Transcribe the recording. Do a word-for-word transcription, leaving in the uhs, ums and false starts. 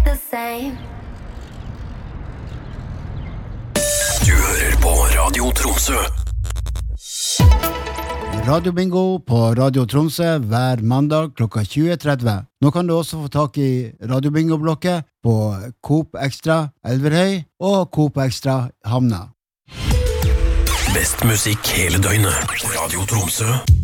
the same. Du hører på Radio Tromsø. Radio Bingo på Radio Tromsø hver mandag klokka tjue tretti. Nå kan du også få tak i Radio Bingo-blokket på Coop Extra Elverhøy og Coop Extra Hamna. Best musikk hele døgnet. Radio Tromsø.